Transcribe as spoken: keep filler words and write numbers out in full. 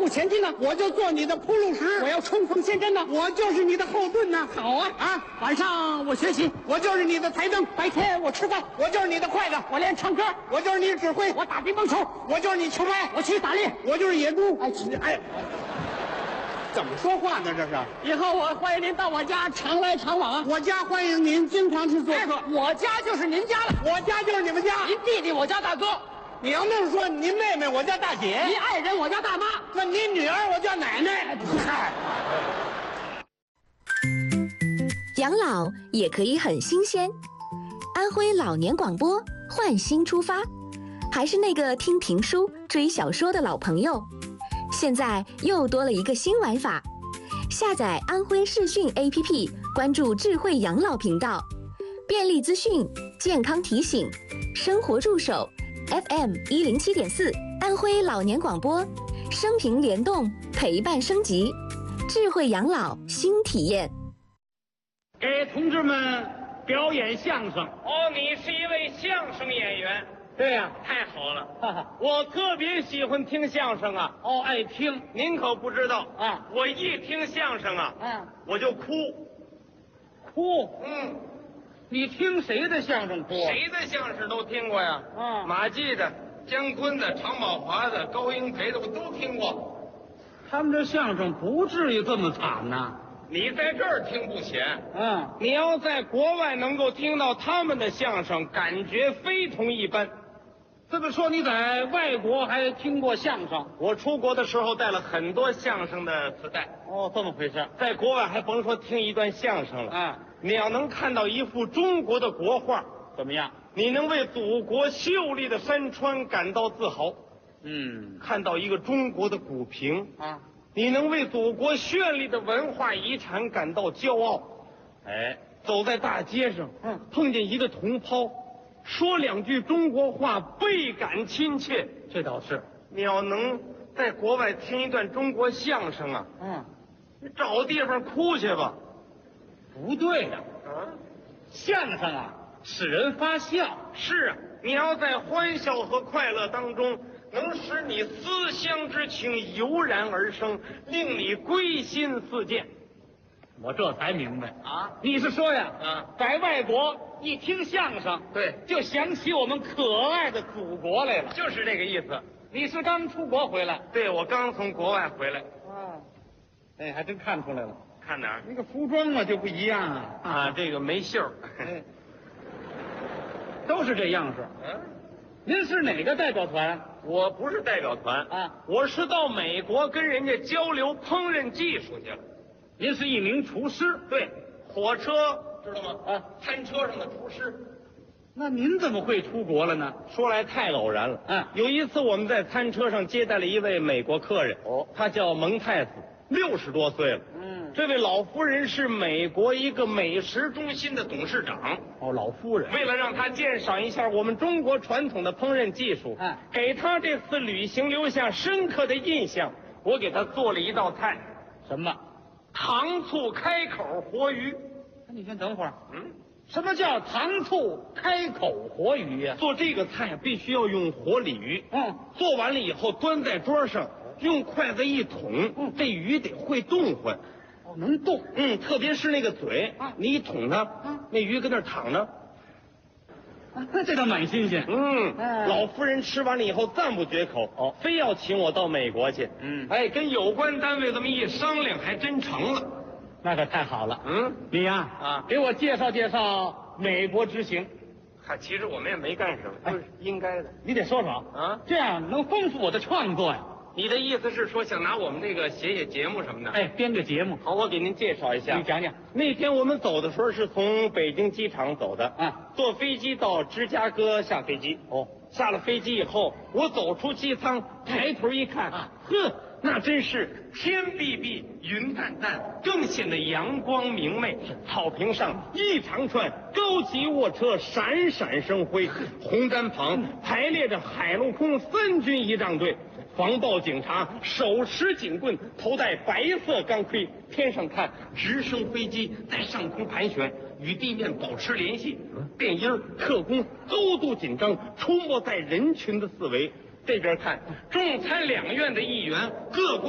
步前进呢， 我就做你的铺路石； 我要冲锋陷阵呢， 我就是你的后盾呢。 好啊啊！晚上我学习， 我就是你的台灯； 白天我吃饭， 我就是你的筷子； 我练唱歌， 我就是你的指挥； 我打乒乓球， 我就是你球拍； 我去打猎， 我就是野猪。 哎哎，怎么说话呢？这是。 以后我欢迎您到我家常来常往啊！ 我家欢迎您经常去做客。 哎，我家就是您家了， 我家就是你们家。 您弟弟我家大哥。 你要那么说，您妹妹我叫大姐， 您爱人我叫大妈， 那您女儿我叫奶奶。嗨， 养老也可以很新鲜。安徽老年广播换新出发，还是那个听评书、追小说的老朋友，现在又多了一个新玩法。下载安徽视讯 A P P， 关注智慧养老频道，便利资讯、健康提醒、生活助手。F M 一零七点四，安徽老年广播，生平联动，陪伴升级，智慧养老新体验。 给同志们表演相声。 哦，你是一位相声演员。 对呀、啊， 太好了， 哈哈， 我特别喜欢听相声啊。 哦，爱听。 您可不知道啊， 我一听相声啊， 嗯， 我就哭， 哭。 嗯。 你听谁的相声哭？ 谁的相声都听过呀。 嗯， 马季的、姜昆的、常宝华的、高英培的，我都听过。 他们这相声不至于这么惨呐。 你在这儿听不显， 嗯， 你要在国外能够听到他们的相声，感觉非同一般。 这么说你在外国还听过相声？ 我出国的时候带了很多相声的磁带。 哦，这么回事。 在国外还甭说听一段相声了， 啊， 你要能看到一幅中国的国画， 怎么样？ 你能为祖国秀丽的山川感到自豪。 嗯， 看到一个中国的古屏啊， 你能为祖国绚丽的文化遗产感到骄傲。 哎， 走在大街上， 嗯， 碰见一个同胞，说两句中国话，倍感亲切。 这倒是。 你要能在国外听一段中国相声啊， 嗯， 你找地方哭去吧。 不对呀、 啊， 相声啊，使人发笑。 是啊，你要在欢笑和快乐当中，能使你思乡之情油然而生，令你归心似箭。 我这才明白啊， 你是说呀， 啊， 在外国一听相声， 对， 就想起我们可爱的祖国来了。 就是这个意思。 你是刚出国回来？ 对，我刚从国外回来。 啊，哎，还真看出来了。 看哪儿？ 那个服装啊就不一样啊。 啊，这个没袖儿。 哎，都是这样式。 嗯， 您是哪个代表团？ 我不是代表团啊， 我是到美国跟人家交流烹饪技术去了。 您是一名厨师。 对，火车知道吗？ 啊， 餐车上的厨师。 那您怎么会出国了呢？ 说来太偶然了。 嗯， 有一次我们在餐车上接待了一位美国客人。 哦， 他叫蒙太子，六十多岁了。 嗯， 这位老夫人是美国一个美食中心的董事长。 哦，老夫人。 为了让他鉴赏一下我们中国传统的烹饪技术， 嗯， 给他这次旅行留下深刻的印象，我给他做了一道菜。 什么？ 糖醋开口活鱼。 那你先等会儿。 嗯， 什么叫糖醋开口活鱼呀、啊？ 做这个菜必须要用活鲤鱼。 嗯， 做完了以后端在桌上，用筷子一捅， 嗯， 这鱼得会动唤。 哦，能动。 嗯，特别是那个嘴， 啊， 你一捅它， 啊， 那鱼跟那儿躺着。 啊，这倒蛮新鲜。 嗯， 嗯， 老夫人吃完了以后赞不绝口， 哦， 非要请我到美国去。 嗯， 哎，跟有关单位这么一商量，还真成了。 那可太好了。 嗯， 你呀， 啊， 给我介绍介绍美国之行。 嗨，其实我们也没干什么，就是应该的。 你得说说啊， 这样能丰富我的创作呀。 你的意思是说想拿我们这个写写节目什么的？ 哎，编个节目。 好，我给您介绍一下。 你讲讲。 那天我们走的时候是从北京机场走的， 啊， 坐飞机到芝加哥下飞机。 哦， 下了飞机以后，我走出机舱，抬头一看，啊，呵，那真是天碧碧，云淡淡，更显得阳光明媚。草坪上一长串高级卧车闪闪生辉，红毡旁排列着海陆空三军仪仗队。防暴警察手持警棍，头戴白色钢盔，天上看直升飞机在上空盘旋，与地面保持联系。电音特工高度紧张，出没在人群的四围。这边看，众参两院的议员各国